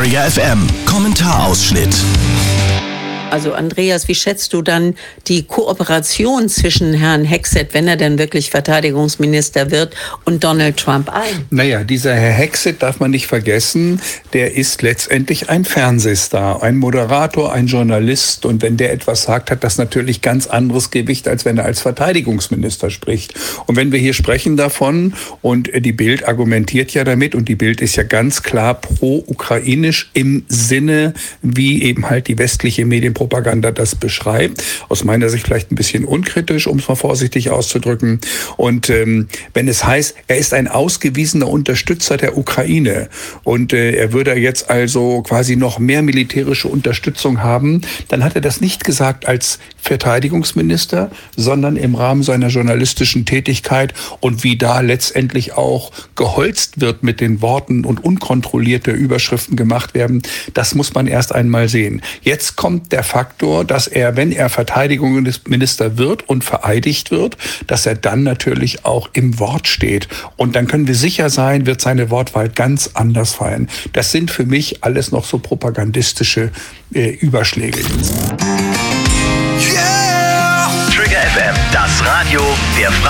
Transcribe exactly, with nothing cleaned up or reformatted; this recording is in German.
Trigger F M Kommentarausschnitt. Also Andreas, wie schätzt du dann die Kooperation zwischen Herrn Hegseth, wenn er denn wirklich Verteidigungsminister wird, und Donald Trump ein? Naja, dieser Herr Hegseth darf man nicht vergessen, der ist letztendlich ein Fernsehstar, ein Moderator, ein Journalist. Und wenn der etwas sagt, hat das natürlich ganz anderes Gewicht, als wenn er als Verteidigungsminister spricht. Und wenn wir hier sprechen davon, und die Bild argumentiert ja damit, und die Bild ist ja ganz klar pro-ukrainisch im Sinne, wie eben halt die westliche Medienpropaganda das beschreibt. Aus meiner Sicht vielleicht ein bisschen unkritisch, um es mal vorsichtig auszudrücken. Und ähm, wenn es heißt, er ist ein ausgewiesener Unterstützer der Ukraine und äh, er würde jetzt also quasi noch mehr militärische Unterstützung haben, dann hat er das nicht gesagt als Verteidigungsminister, sondern im Rahmen seiner journalistischen Tätigkeit, und wie da letztendlich auch geholzt wird mit den Worten und unkontrollierte Überschriften gemacht werden, das muss man erst einmal sehen. Jetzt kommt der Faktor, dass er, wenn er Verteidigungsminister wird und vereidigt wird, dass er dann natürlich auch im Wort steht. Und dann können wir sicher sein, wird seine Wortwahl ganz anders fallen. Das sind für mich alles noch so propagandistische äh, Überschläge. Yeah! Trigger F M, das Radio der Freien